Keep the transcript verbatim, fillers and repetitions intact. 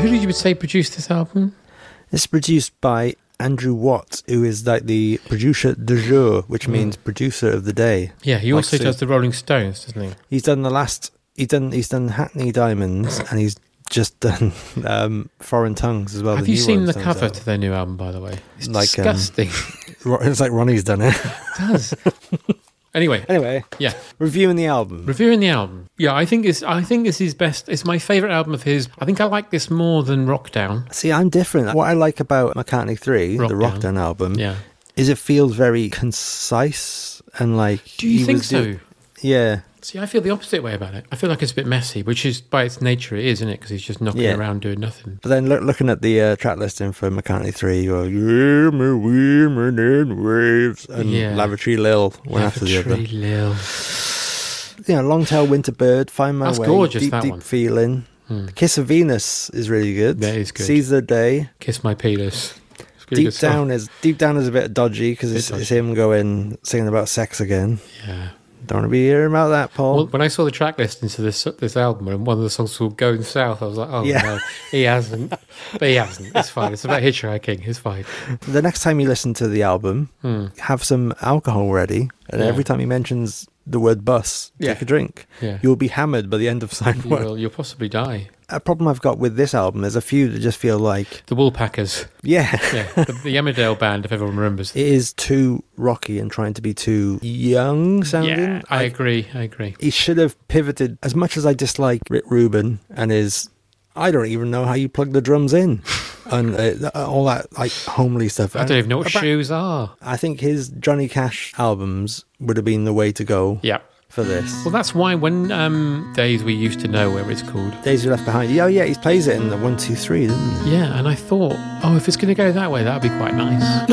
who did you say produced this album? It's produced by Andrew Watt, who is like the producer de jour, which mm. means producer of the day. Yeah, he like also so, does the Rolling Stones, doesn't he? He's done the last. He's done. He's done Hackney Diamonds, and he's just done um, Foreign Tongues as well. Have the you new seen Rolling the Stones cover album. to their new album, by the way? It's like, disgusting. Um, it's like Ronnie's done it. It does. Anyway, anyway, yeah, reviewing the album. Reviewing the album. Yeah, I think it's. I think it's his best. It's my favourite album of his. I think I like this more than Rockdown. See, I'm different. What I like about McCartney three, Rock the Down. Rockdown album, Yeah. is it feels very concise and like. Do you he think was so? do- yeah. See, I feel the opposite way about it. I feel like it's a bit messy, which is by its nature it is, isn't it? Because he's just knocking Yeah. around doing nothing. But then look, looking at the uh, track listing for McCartney three, you're like, women, women in waves, and Yeah. Lavatory Lil, one after the other. Lavatory Lil. You know, Long Tail Winter Bird, Find My That's Way, gorgeous, Deep that Deep one. Feeling. Hmm. Kiss of Venus is really good. That is good. Seize the Day. Kiss My Penis. It's a really Deep good song. Down is Deep Down is a bit dodgy because Bit it's, dodgy. it's him going singing about sex again. Yeah. Don't want to be hearing about that, Paul. Well, when I saw the track listings to this this album, and one of the songs was called Going South, I was like, oh Yeah. no, he hasn't. But he hasn't. It's fine. It's about hitchhiking. It's fine. The next time you listen to the album, Hmm. have some alcohol ready, and Yeah. every time he mentions the word bus, Yeah. take a drink. Yeah. You'll be hammered by the end of side You one. will, you'll possibly die. A problem I've got with this album, there's a few that just feel like, The Woolpackers. yeah, Yeah. the, the Emmerdale band, if everyone remembers. it is too rocky and trying to be too young sounding. Yeah, I Like, agree. I agree. he should have pivoted. As much as I dislike Rick Rubin and his, I don't even know how you plug the drums in, and uh, all that like homely stuff. I don't even know what About- shoes are. I think his Johnny Cash albums would have been the way to go Yeah. for this. Well, that's why when um, Days We Used to Know, where it's called. Days You Left Behind. Oh yeah, he plays it in the one, two, three, doesn't he? Yeah, and I thought, oh, if it's going to go that way, that would be quite nice.